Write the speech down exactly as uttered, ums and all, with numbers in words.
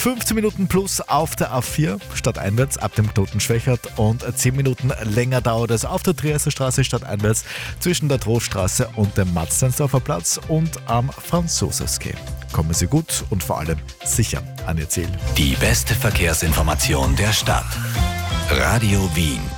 fünfzehn Minuten plus auf der A vier stadteinwärts ab dem Knoten Schwächert und zehn Minuten länger dauert es auf der Trierer Straße stadteinwärts zwischen der Troststraße und dem Matzleinsdorfer Platz und am Franz-Josefs-Quai. Kommen Sie gut und vor allem sicher an Ihr Ziel. Die beste Verkehrsinformation der Stadt. Radio Wien.